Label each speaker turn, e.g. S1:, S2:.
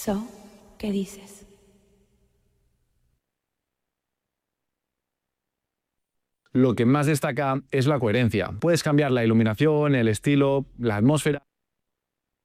S1: ¿Qué dices?
S2: Lo que más destaca es la coherencia. Puedes cambiar la iluminación, el estilo, la atmósfera.